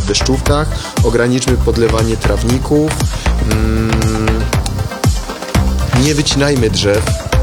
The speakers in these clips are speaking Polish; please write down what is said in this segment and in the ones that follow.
w deszczówkach, ograniczmy podlewanie trawników, nie wycinajmy drzew.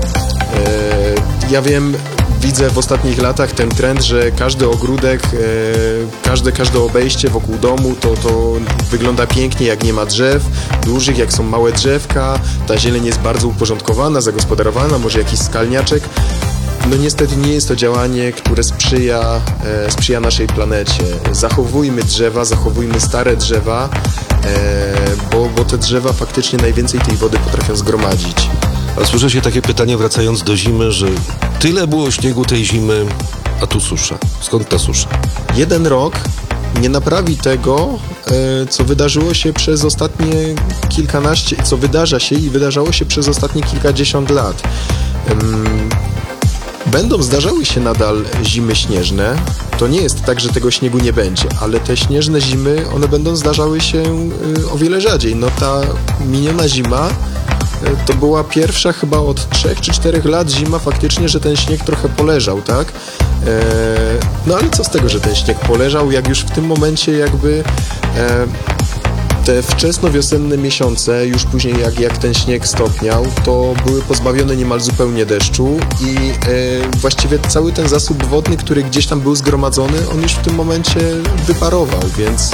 Ja wiem, widzę w ostatnich latach ten trend, że każdy ogródek, każde obejście wokół domu to wygląda pięknie, jak nie ma drzew dużych, jak są małe drzewka, ta zieleń jest bardzo uporządkowana, zagospodarowana, może jakiś skalniaczek. No niestety nie jest to działanie, które sprzyja naszej planecie. Zachowujmy drzewa, zachowujmy stare drzewa, bo te drzewa faktycznie najwięcej tej wody potrafią zgromadzić. A słyszę się takie pytanie, wracając do zimy, że tyle było śniegu tej zimy, a tu susza. Skąd ta susza? Jeden rok nie naprawi tego, co wydarzyło się przez ostatnie co wydarza się i wydarzało się przez ostatnie kilkadziesiąt lat. Zdarzały się nadal zimy śnieżne. To nie jest tak, że tego śniegu nie będzie, ale te śnieżne zimy, one będą zdarzały się o wiele rzadziej. No ta miniona zima to była pierwsza chyba od 3 czy 4 lat zima faktycznie, że ten śnieg trochę poleżał, tak? No ale co z tego, że ten śnieg poleżał, jak już w tym momencie jakby te wczesnowiosenne miesiące, już później jak ten śnieg stopniał, to były pozbawione niemal zupełnie deszczu i właściwie cały ten zasób wodny, który gdzieś tam był zgromadzony, on już w tym momencie wyparował, więc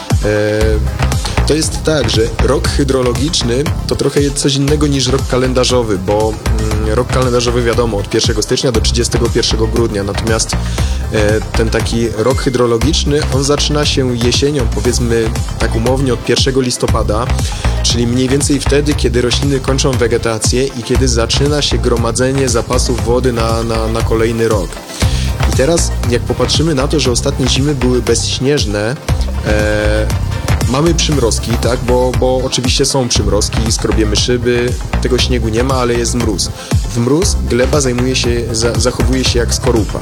to jest tak, że rok hydrologiczny to trochę coś innego niż rok kalendarzowy, bo rok kalendarzowy wiadomo od 1 stycznia do 31 grudnia, natomiast ten taki rok hydrologiczny, on zaczyna się jesienią, powiedzmy tak umownie od 1 listopada, czyli mniej więcej wtedy, kiedy rośliny kończą wegetację i kiedy zaczyna się gromadzenie zapasów wody na kolejny rok. I teraz jak popatrzymy na to, że ostatnie zimy były bezśnieżne, mamy przymrozki, tak, bo oczywiście są przymrozki, skrobiemy szyby, tego śniegu nie ma, ale jest mróz. W mróz gleba zachowuje się jak skorupa,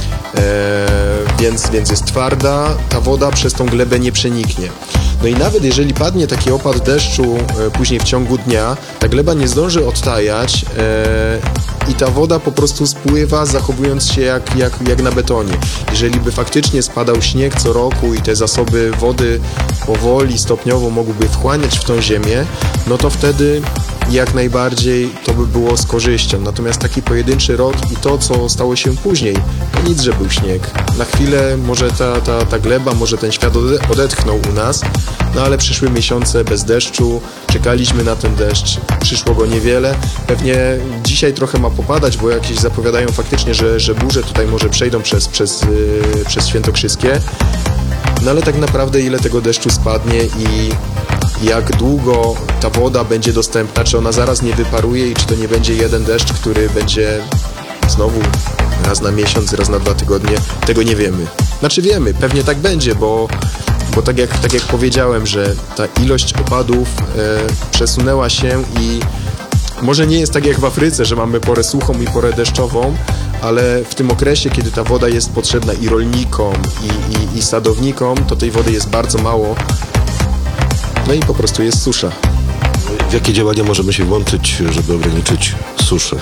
więc jest twarda, ta woda przez tą glebę nie przeniknie. No i nawet jeżeli padnie taki opad deszczu później w ciągu dnia, ta gleba nie zdąży odtajać i ta woda po prostu spływa, zachowując się jak na betonie. Jeżeli by faktycznie spadał śnieg co roku i te zasoby wody powoli, stopniowo mogłyby wchłaniać w tą ziemię, no to wtedy jak najbardziej to by było z korzyścią. Natomiast taki pojedynczy rok i to, co stało się później, to nic, że był śnieg. Na chwilę może ta gleba, może ten świat odetchnął u nas, no ale przyszły miesiące bez deszczu, czekaliśmy na ten deszcz, przyszło go niewiele. Pewnie dzisiaj trochę ma popadać, bo jakieś zapowiadają faktycznie, że burze tutaj może przejdą przez Świętokrzyskie. No ale tak naprawdę ile tego deszczu spadnie i jak długo ta woda będzie dostępna, czy ona zaraz nie wyparuje i czy to nie będzie jeden deszcz, który będzie znowu raz na miesiąc, raz na 2 tygodnie, tego nie wiemy. Znaczy wiemy, pewnie tak będzie, bo tak jak powiedziałem, że ta ilość opadów przesunęła się i może nie jest tak jak w Afryce, że mamy porę suchą i porę deszczową, ale w tym okresie, kiedy ta woda jest potrzebna i rolnikom, i sadownikom, to tej wody jest bardzo mało. No i po prostu jest susza. W jakie działania możemy się włączyć, żeby ograniczyć suszę?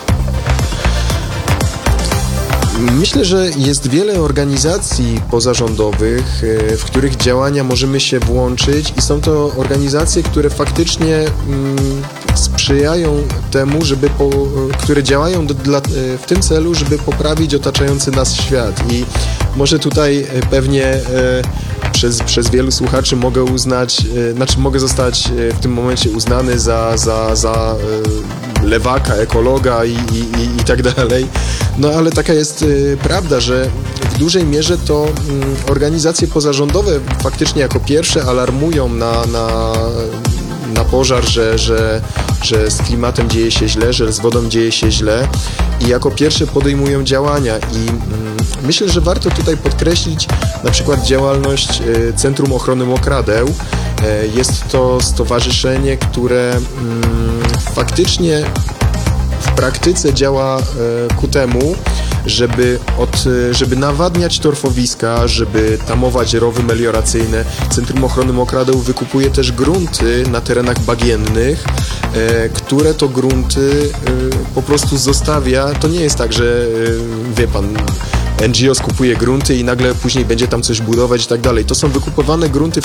Myślę, że jest wiele organizacji pozarządowych, w których działania możemy się włączyć i są to organizacje, które faktycznie sprzyjają temu, które działają w tym celu, żeby poprawić otaczający nas świat. I może tutaj pewnie przez wielu słuchaczy mogę zostać w tym momencie uznany za lewaka, ekologa i tak dalej. No ale taka jest prawda, że w dużej mierze to organizacje pozarządowe faktycznie jako pierwsze alarmują na pożar, że z klimatem dzieje się źle, że z wodą dzieje się źle i jako pierwsze podejmują działania i myślę, że warto tutaj podkreślić na przykład działalność Centrum Ochrony Mokradeł. Jest to stowarzyszenie, które faktycznie w praktyce działa ku temu, żeby nawadniać torfowiska, żeby tamować rowy melioracyjne. Centrum Ochrony Mokradeł wykupuje też grunty na terenach bagiennych, które to grunty po prostu zostawia. To nie jest tak, że wie pan, NGO skupuje grunty i nagle później będzie tam coś budować i tak dalej. To są wykupywane grunty